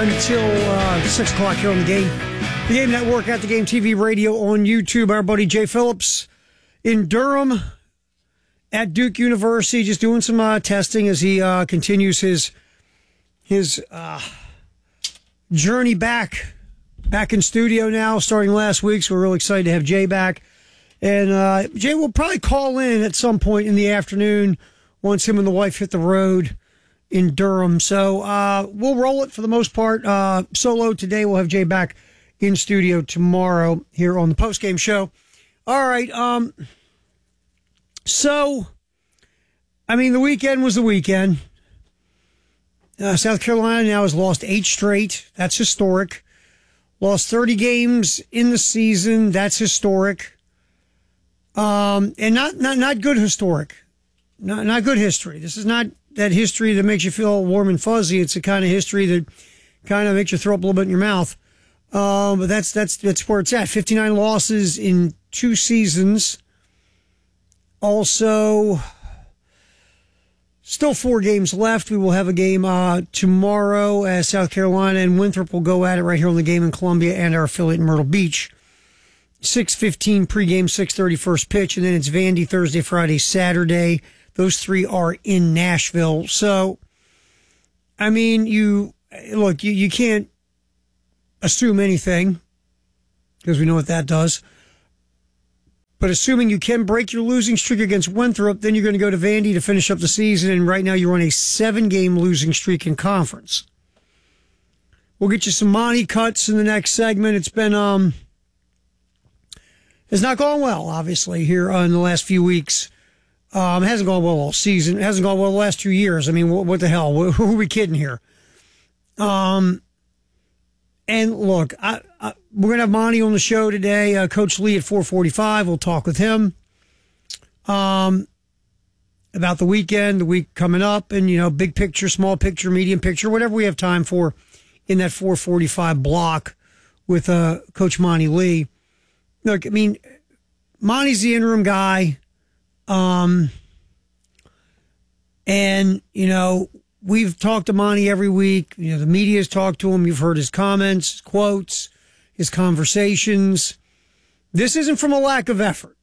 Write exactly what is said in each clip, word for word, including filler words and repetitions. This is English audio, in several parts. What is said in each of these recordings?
until uh, six o'clock here on the game. The Game Network, at the Game T V, radio, on YouTube. Our buddy Jay Phillips in Durham at Duke University, just doing some uh, testing as he uh, continues his his uh, journey back back in studio now, starting last week. So we're really excited to have Jay back. And uh, Jay will probably call in at some point in the afternoon once him and the wife hit the road in Durham. So uh, we'll roll it for the most part. Uh, solo today. We'll have Jay back in studio tomorrow here on the postgame show. All right. Um, so, I mean, the weekend was the weekend. Uh, South Carolina now has lost eight straight. That's historic. Lost thirty games in the season. That's historic. Um, and not, not, not good historic. Not, not good history. This is not that history that makes you feel warm and fuzzy. It's the kind of history that kind of makes you throw up a little bit in your mouth. Um, but that's, that's, that's where it's at. fifty-nine losses in two seasons. Also, still four games left. We will have a game, uh, tomorrow as South Carolina and Winthrop will go at it right here on the Game in Columbia and our affiliate in Myrtle Beach. six fifteen pregame, six thirty first pitch, and then it's Vandy Thursday, Friday, Saturday. Those three are in Nashville. So, I mean, you look, you, you can't assume anything because we know what that does. But assuming you can break your losing streak against Winthrop, then you're going to go to Vandy to finish up the season. And right now you're on a seven-game losing streak in conference. We'll get you some Monty cuts in the next segment. It's been... um. It's not gone well, obviously, here uh, in the last few weeks. Um, it hasn't gone well all season. It hasn't gone well the last two years. I mean, what, what the hell? Who are we kidding here? Um, and look, I, I, we're going to have Monty on the show today. Uh, Coach Lee at four forty-five. We'll talk with him um, about the weekend, the week coming up, and, you know, big picture, small picture, medium picture, whatever we have time for in that four forty-five block with uh, Coach Monty Lee. Look, I mean, Monty's the interim guy. Um, and, you know, we've talked to Monty every week. You know, the media's talked to him. You've heard his comments, his quotes, his conversations. This isn't from a lack of effort.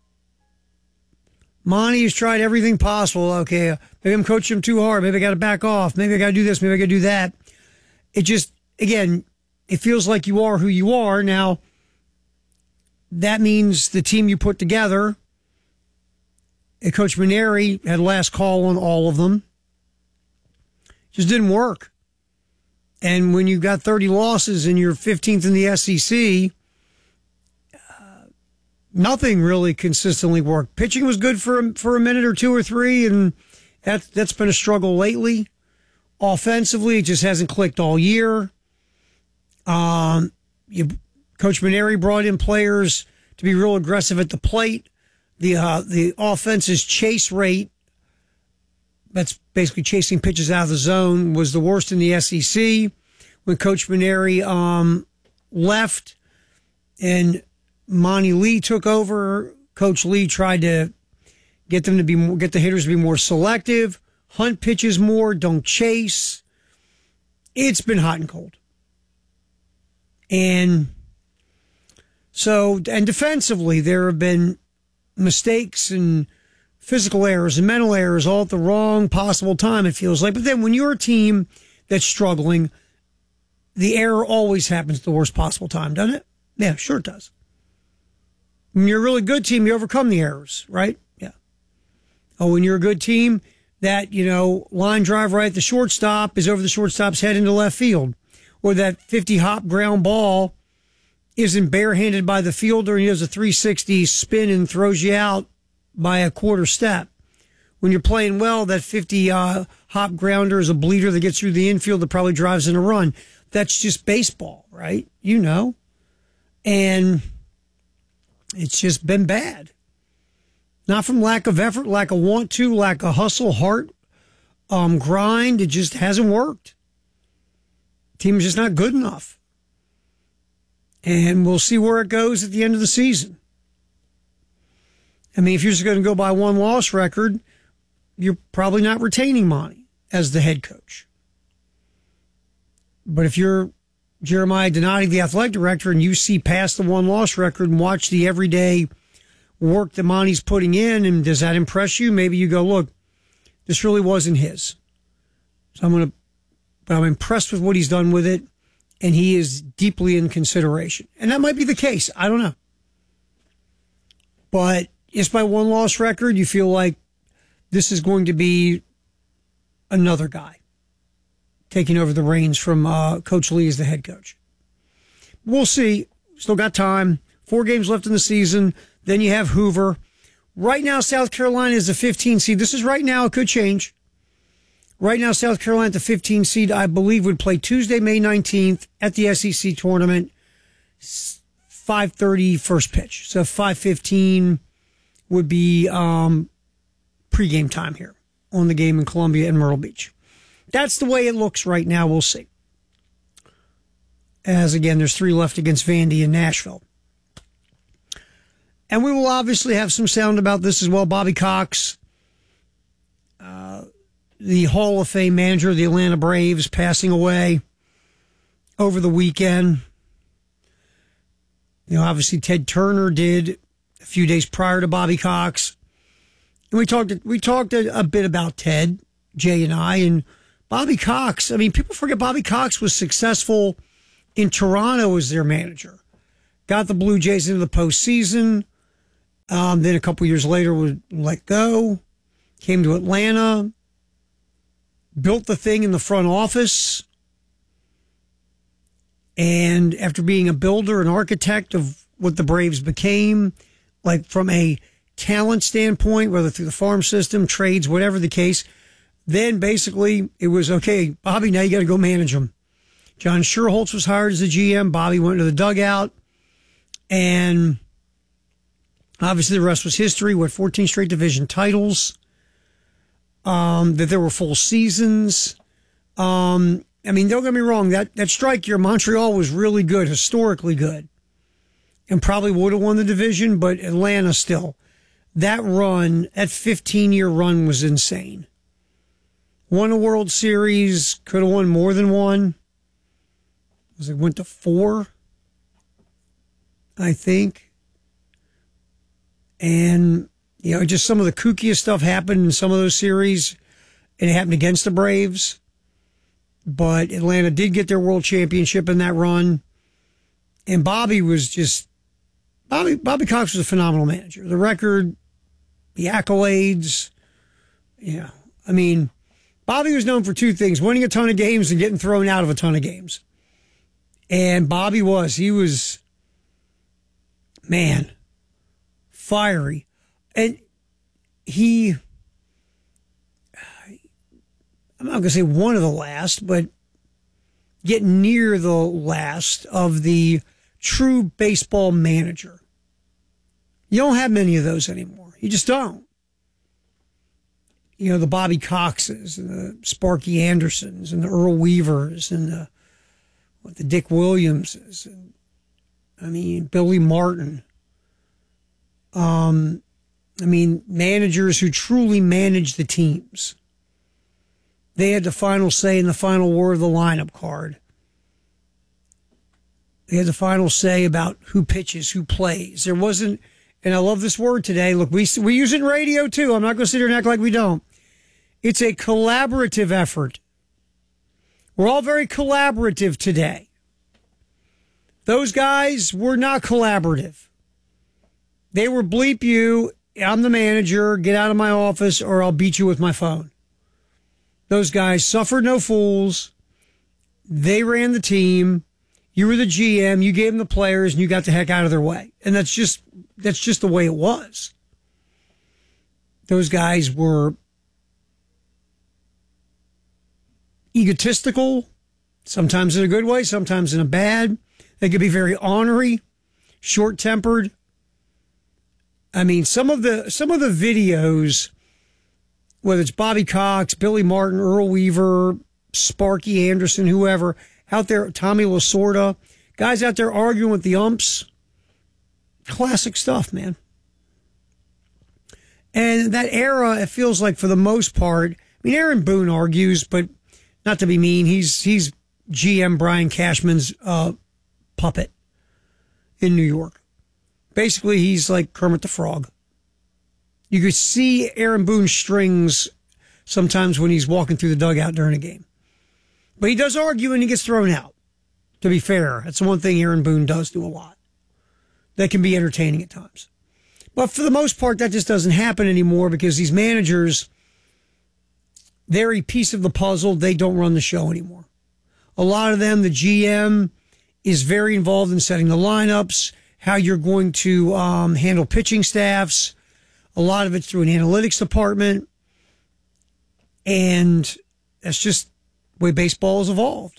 Monty has tried everything possible. Okay, maybe I'm coaching him too hard. Maybe I got to back off. Maybe I got to do this. Maybe I got to do that. It just, again, it feels like you are who you are. Now, that means the team you put together, Coach Mainieri had last call on all of them. Just didn't work. And when you got thirty losses and you're fifteenth in the S E C, uh, nothing really consistently worked. Pitching was good for a, for a minute or two or three, and that, that's been a struggle lately. Offensively, it just hasn't clicked all year. Um, you... Coach Mainieri brought in players to be real aggressive at the plate. The uh, the offense's chase rate, that's basically chasing pitches out of the zone, was the worst in the S E C. When Coach Mainieri um, left and Monty Lee took over, Coach Lee tried to get them to be more, get the hitters to be more selective, hunt pitches more, don't chase. It's been hot and cold. And So, and defensively, there have been mistakes and physical errors and mental errors all at the wrong possible time, it feels like. But then when you're a team that's struggling, the error always happens at the worst possible time, doesn't it? Yeah, sure it does. When you're a really good team, you overcome the errors, right? Yeah. Oh, when you're a good team, that, you know, line drive right at the shortstop is over the shortstop's head into left field. Or that fifty-hop ground ball isn't barehanded by the fielder and he does a three sixty spin and throws you out by a quarter step. When you're playing well, that fifty uh, hop grounder is a bleeder that gets through the infield that probably drives in a run. That's just baseball, right? You know. And it's just been bad. Not from lack of effort, lack of want to, lack of hustle, heart, um, grind. It just hasn't worked. Team's just not good enough. And we'll see where it goes at the end of the season. I mean, if you're just going to go by one loss record, you're probably not retaining Monty as the head coach. But if you're Jeremiah Donati, the athletic director, and you see past the one-loss record and watch the everyday work that Monty's putting in, and does that impress you? Maybe you go, look, this really wasn't his. So I'm going to, but I'm impressed with what he's done with it, and he is deeply in consideration. And that might be the case. I don't know. But just by one-loss record, you feel like this is going to be another guy taking over the reins from uh, Coach Lee as the head coach. We'll see. Still got time. Four games left in the season. Then you have Hoover. Right now, South Carolina is the fifteen seed. This is right now. It could change. Right now, South Carolina, the fifteen seed, I believe, would play Tuesday, May nineteenth at the S E C tournament. five thirty first pitch. So five fifteen would be um, pregame time here on the game in Columbia and Myrtle Beach. That's the way it looks right now. We'll see. As, again, there's three left against Vandy and Nashville. And we will obviously have some sound about this as well. Bobby Cox, uh, the Hall of Fame manager of the Atlanta Braves, passing away over the weekend. You know, obviously Ted Turner did a few days prior to Bobby Cox. And we talked we talked a, a bit about Ted, Jay and I, and Bobby Cox. I mean, people forget Bobby Cox was successful in Toronto as their manager. Got the Blue Jays into the postseason. Um, then a couple years later was let go. Came to Atlanta. Built the thing in the front office. And after being a builder, an architect of what the Braves became, like from a talent standpoint, whether through the farm system, trades, whatever the case, then basically it was, okay, Bobby, now you got to go manage them. John Schuerholz was hired as the G M. Bobby went to the dugout. And obviously the rest was history. What, fourteen straight division titles. Um, that there were full seasons. Um, I mean, don't get me wrong. That, that strike year, Montreal was really good, historically good. And probably would have won the division, but Atlanta still. That run, that fifteen-year run was insane. Won a World Series, could have won more than one. Was it went to four, I think. And, you know, just some of the kookiest stuff happened in some of those series. And it happened against the Braves. But Atlanta did get their world championship in that run. And Bobby was just, Bobby, Bobby Cox was a phenomenal manager. The record, the accolades, yeah. I mean, Bobby was known for two things, winning a ton of games and getting thrown out of a ton of games. And Bobby was, he was, man, fiery. And he, I'm not going to say one of the last, but get near the last of the true baseball manager. You don't have many of those anymore. You just don't. You know, the Bobby Coxes and the Sparky Andersons and the Earl Weavers and the, what, the Dick Williamses. And, I mean, Billy Martin. Um, I mean, managers who truly manage the teams. They had the final say in the final word of the lineup card. They had the final say about who pitches, who plays. There wasn't, and I love this word today. Look, we we use it in radio too. I'm not going to sit here and act like we don't. It's a collaborative effort. We're all very collaborative today. Those guys were not collaborative. They were bleep you, I'm the manager, get out of my office or I'll beat you with my phone. Those guys suffered no fools. They ran the team. You were the G M. You gave them the players and you got the heck out of their way. And that's just, that's just the way it was. Those guys were egotistical, sometimes in a good way, sometimes in a bad. They could be very ornery, short-tempered. I mean, some of the some of the videos, whether it's Bobby Cox, Billy Martin, Earl Weaver, Sparky Anderson, whoever, out there, Tommy Lasorda, guys out there arguing with the umps. Classic stuff, man. And that era, it feels like for the most part, I mean, Aaron Boone argues, but not to be mean, he's he's G M Brian Cashman's uh, puppet in New York. Basically, he's like Kermit the Frog. You could see Aaron Boone's strings sometimes when he's walking through the dugout during a game. But he does argue and he gets thrown out. To be fair, that's the one thing Aaron Boone does do a lot. That can be entertaining at times. But for the most part, that just doesn't happen anymore because these managers, they're a piece of the puzzle. They don't run the show anymore. A lot of them, the G M is very involved in setting the lineups, how you're going to um, handle pitching staffs. A lot of it's through an analytics department. And that's just the way baseball has evolved.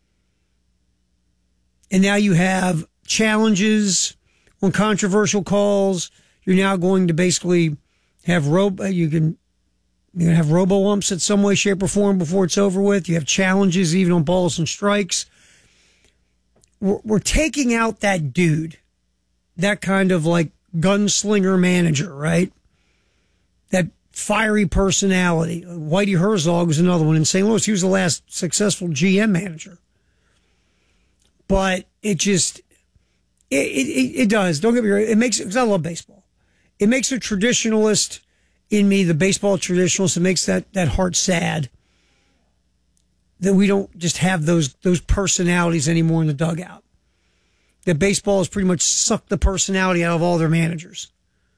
And now you have challenges on controversial calls. You're now going to basically have robo, you can you're going to have robo-umps in some way, shape, or form before it's over with. You have challenges even on balls and strikes. We're, we're taking out that dude, that kind of like gunslinger manager, right? That fiery personality. Whitey Herzog was another one in Saint Louis. He was the last successful G M manager. But it just, it, it, it does. Don't get me wrong. It makes, because I love baseball. It makes a traditionalist in me, the baseball traditionalist, it makes that, that heart sad that we don't just have those, those personalities anymore in the dugout. That baseball has pretty much sucked the personality out of all their managers.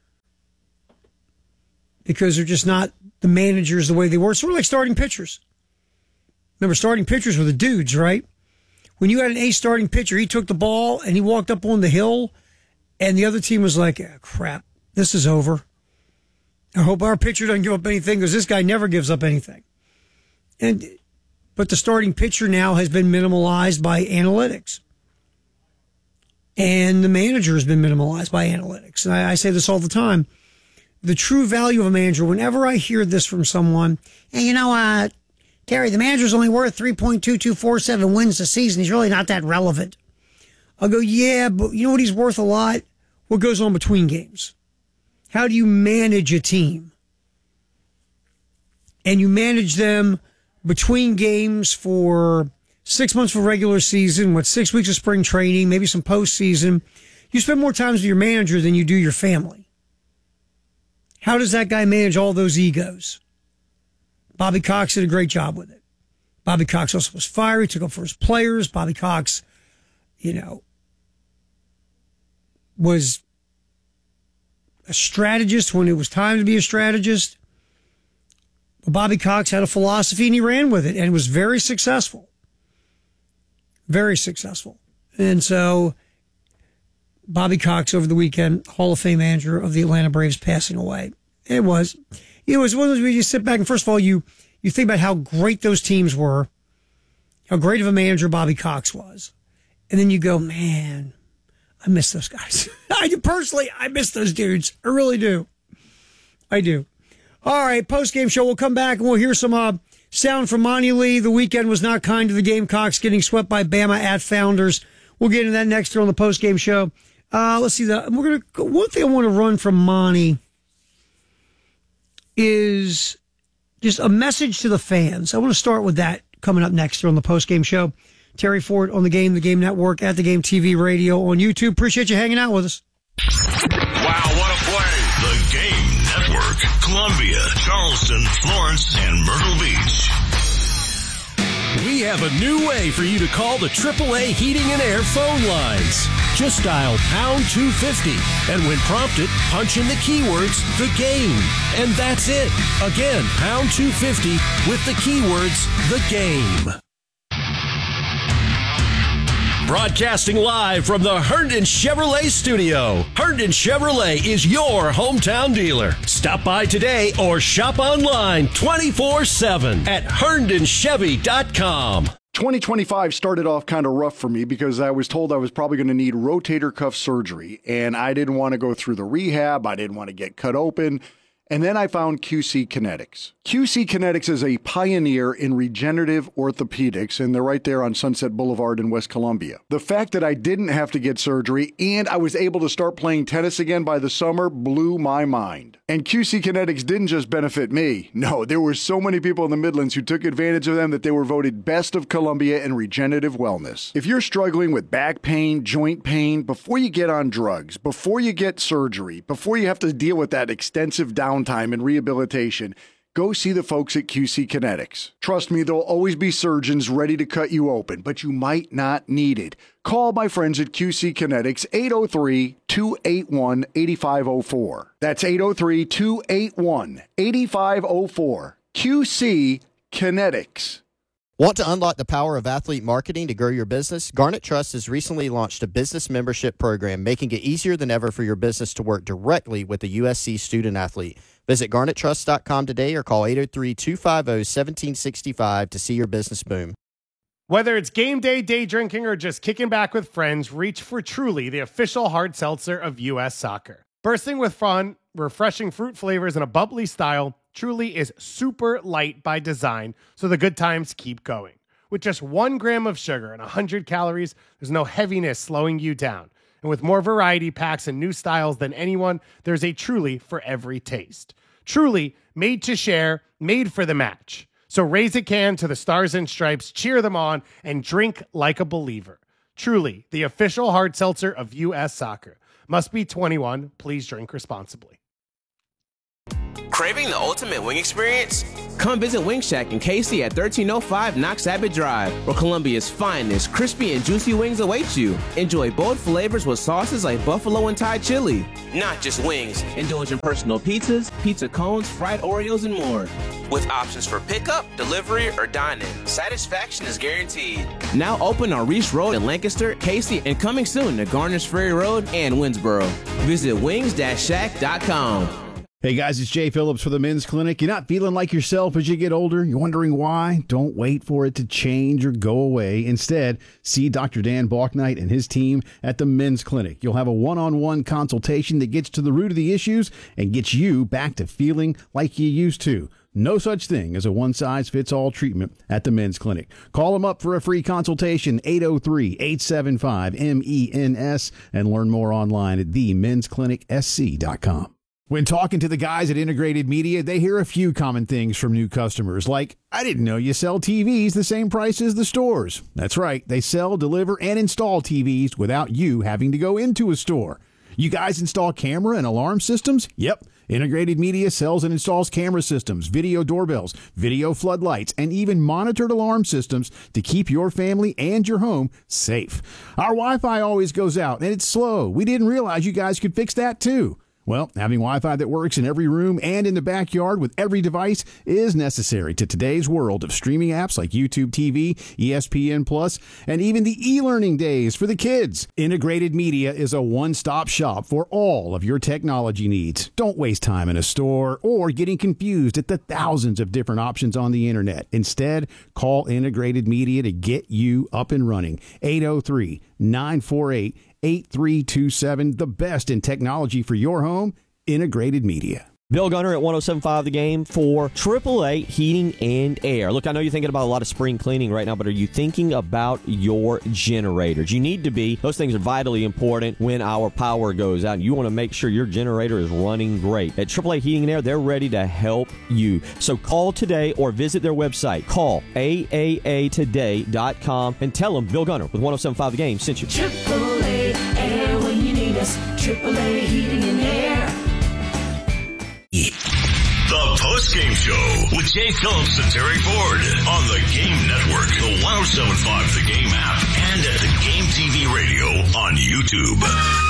Because they're just not the managers the way they were. Sort of like starting pitchers. Remember, starting pitchers were the dudes, right? When you had an ace starting pitcher, he took the ball and he walked up on the hill, and the other team was like, oh, crap, this is over. I hope our pitcher doesn't give up anything because this guy never gives up anything. And but the starting pitcher now has been minimalized by analytics. And the manager has been minimalized by analytics. And I, I say this all the time. The true value of a manager, whenever I hear this from someone, hey, you know, uh, Terry, the manager's only worth three point two two four seven wins a season. He's really not that relevant. I'll go, yeah, but you know what he's worth a lot? What goes on between games? How do you manage a team? And you manage them between games for six months for regular season, what, six weeks of spring training, maybe some postseason. You spend more time with your manager than you do your family. How does that guy manage all those egos? Bobby Cox did a great job with it. Bobby Cox also was fiery, took up for his players. Bobby Cox, you know, was a strategist when it was time to be a strategist. But Bobby Cox had a philosophy and he ran with it and was very successful. Very successful. And so Bobby Cox over the weekend, Hall of Fame manager of the Atlanta Braves, passing away. It was, it was one of those where you sit back and first of all, you, you think about how great those teams were, how great of a manager Bobby Cox was. And then you go, man, I miss those guys. I do personally, I miss those dudes. I really do. I do. All right, post-game show. We'll come back and we'll hear some uh, sound from Monty Lee. The weekend was not kind to the Gamecocks, getting swept by Bama at Founders. We'll get into that next here on the post-game show. Uh, let's see. The, we're gonna go, one thing I want to run from Monty is just a message to the fans. I want to start with that coming up next here on the post-game show. Terry Ford on The Game, The Game Network, at The Game T V Radio on YouTube. Appreciate you hanging out with us. Wow, what a play. The Game Network, Columbia, Charleston, Florence, and Myrtle Beach. We have a new way for you to call the triple A Heating and Air phone lines. Just dial pound two fifty, and when prompted, punch in the keywords, The Game. And that's it. Again, pound two fifty with the keywords, The Game. Broadcasting live from the Herndon Chevrolet studio. Herndon Chevrolet is your hometown dealer. Stop by today or shop online twenty-four seven at herndon chevy dot com. twenty twenty-five started off kind of rough for me because I was told I was probably going to need rotator cuff surgery, and I didn't want to go through the rehab. I didn't want to get cut open. And then I found Q C Kinetics. Q C Kinetics is a pioneer in regenerative orthopedics, and they're right there on Sunset Boulevard in West Columbia. The fact that I didn't have to get surgery and I was able to start playing tennis again by the summer blew my mind. And Q C Kinetics didn't just benefit me. No, there were so many people in the Midlands who took advantage of them that they were voted Best of Columbia in regenerative wellness. If you're struggling with back pain, joint pain, before you get on drugs, before you get surgery, before you have to deal with that extensive downtime and rehabilitation, go see the folks at Q C Kinetics. Trust me, there'll always be surgeons ready to cut you open, but you might not need it. Call my friends at Q C Kinetics, eight oh three, two eight one, eight five oh four. That's eight oh three, two eight one, eight five oh four. Q C Kinetics. Want to unlock the power of athlete marketing to grow your business? Garnet Trust has recently launched a business membership program, making it easier than ever for your business to work directly with a U S C student athlete. Visit garnet trust dot com today or call eight oh three, two five oh, one seven six five to see your business boom. Whether it's game day, day drinking, or just kicking back with friends, reach for Truly, the official hard seltzer of U S Soccer. Bursting with fun, refreshing fruit flavors, and a bubbly style, Truly is super light by design, so the good times keep going. With just one gram of sugar and one hundred calories, there's no heaviness slowing you down. And with more variety packs and new styles than anyone, there's a Truly for every taste. Truly, made to share, made for the match. So raise a can to the Stars and Stripes, cheer them on, and drink like a believer. Truly, the official hard seltzer of U S Soccer. Must be twenty-one. Please drink responsibly. Craving the ultimate wing experience? Come visit Wing Shack in K C at thirteen oh five Knox Abbott Drive, where Columbia's finest crispy and juicy wings await you. Enjoy bold flavors with sauces like buffalo and Thai chili. Not just wings, indulge in personal pizzas, pizza cones, fried Oreos, and more. With options for pickup, delivery, or dine-in, satisfaction is guaranteed. Now open on Reese Road in Lancaster, K C, and coming soon to Garners Ferry Road and Winsboro. Visit wings dash shack dot com. Hey guys, it's Jay Phillips for the Men's Clinic. You're not feeling like yourself as you get older? You're wondering why? Don't wait for it to change or go away. Instead, see Doctor Dan Balknight and his team at the Men's Clinic. You'll have a one-on-one consultation that gets to the root of the issues and gets you back to feeling like you used to. No such thing as a one-size-fits-all treatment at the Men's Clinic. Call them up for a free consultation, eight oh three, eight seven five, M E N S, and learn more online at the mens clinic s c dot com. When talking to the guys at Integrated Media, they hear a few common things from new customers, like, I didn't know you sell T Vs the same price as the stores. That's right. They sell, deliver, and install T Vs without you having to go into a store. You guys install camera and alarm systems? Yep. Integrated Media sells and installs camera systems, video doorbells, video floodlights, and even monitored alarm systems to keep your family and your home safe. Our Wi-Fi always goes out, and it's slow. We didn't realize you guys could fix that, too. Well, having Wi-Fi that works in every room and in the backyard with every device is necessary to today's world of streaming apps like YouTube T V, E S P N Plus, and even the e-learning days for the kids. Integrated Media is a one-stop shop for all of your technology needs. Don't waste time in a store or getting confused at the thousands of different options on the internet. Instead, call Integrated Media to get you up and running. eight oh three, nine four eight, eight three two seven, the best in technology for your home, Integrated Media. Bill Gunner at one oh seven point five The Game for triple A Heating and Air. Look, I know you're thinking about a lot of spring cleaning right now, but are you thinking about your generators? You need to be. Those things are vitally important when our power goes out. You want to make sure your generator is running great. At triple A Heating and Air, they're ready to help you. So call today or visit their website. Call A A A today dot com and tell them Bill Gunner with one oh seven point five The Game sent you. triple A Air when you need us. triple A Heating and Air. The post-game show with Jay Phillips and Terry Ford on the Game Network, the one oh seven point five The Game app, and at the Game T V radio on YouTube.